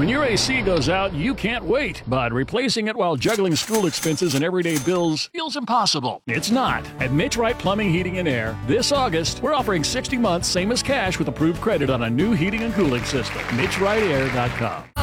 When your AC goes out, you can't wait, but replacing it while juggling school expenses and everyday bills feels impossible. It's not. At Mitch Wright Plumbing, Heating, and Air, this August, we're offering 60 months, same as cash, with approved credit on a new heating and cooling system. MitchWrightAir.com.